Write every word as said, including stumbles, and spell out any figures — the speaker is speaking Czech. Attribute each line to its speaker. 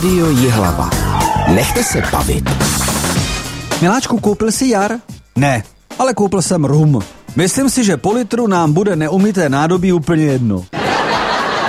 Speaker 1: Rádio Jihlava. Nechte se bavit.
Speaker 2: Miláčku, koupil jsi jar? Ne, ale koupil jsem rum. Myslím si, že po litru nám bude neumyté nádobí úplně jedno.